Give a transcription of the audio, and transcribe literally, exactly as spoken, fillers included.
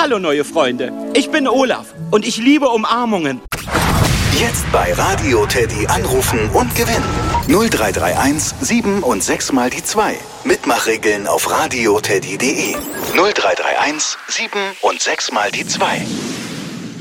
Hallo neue Freunde, ich bin Olaf und ich liebe Umarmungen. Jetzt bei Radio Teddy anrufen und gewinnen. null drei drei eins sieben und sechs mal die zwei. Mitmachregeln auf radioteddy punkt de. null drei drei eins sieben und sechs mal die zwei.